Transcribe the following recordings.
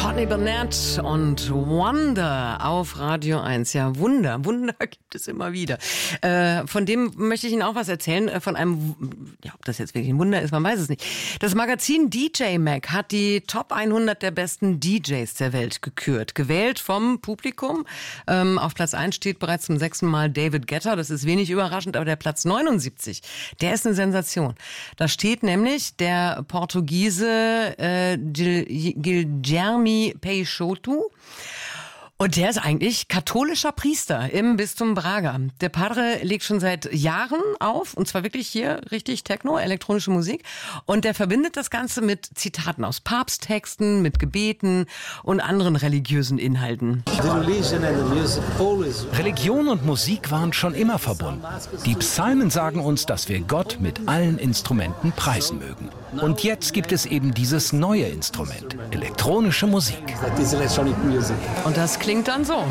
Tony Bennett und Wonder auf Radio 1. Ja, Wunder gibt es immer wieder. Von dem möchte ich Ihnen auch was erzählen. Von einem, ja, ob das jetzt wirklich ein Wunder ist, man weiß es nicht. Das Magazin DJ Mag hat die Top 100 der besten DJs der Welt gekürt. Gewählt vom Publikum. Auf Platz 1 steht bereits zum 6. Mal David Guetta. Das ist wenig überraschend, aber der Platz 79, der ist eine Sensation. Da steht nämlich der Portugiese Guilherme Peixoto. Und der ist eigentlich katholischer Priester im Bistum Braga. Der Padre legt schon seit Jahren auf, und zwar wirklich hier richtig Techno, elektronische Musik. Und der verbindet das Ganze mit Zitaten aus Papsttexten, mit Gebeten und anderen religiösen Inhalten. Religion und Musik waren schon immer verbunden. Die Psalmen sagen uns, dass wir Gott mit allen Instrumenten preisen mögen. Und jetzt gibt es eben dieses neue Instrument, elektronische Musik. Und das klingt dann so.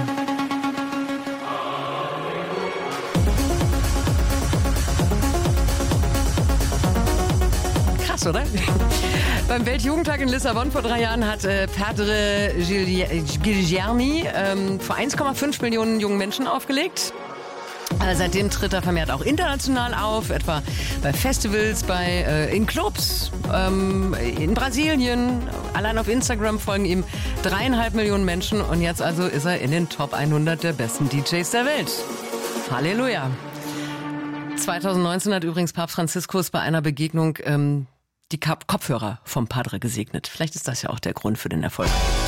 Krass, oder? Beim Weltjugendtag in Lissabon vor 3 Jahren hat Padre Guilherme vor 1,5 Millionen jungen Menschen aufgelegt. Seitdem tritt er vermehrt auch international auf, etwa bei Festivals, in Clubs, in Brasilien. Allein auf Instagram folgen ihm 3,5 Millionen Menschen und jetzt also ist er in den Top 100 der besten DJs der Welt. Halleluja. 2019 hat übrigens Papst Franziskus bei einer Begegnung die Kopfhörer vom Padre gesegnet. Vielleicht ist das ja auch der Grund für den Erfolg.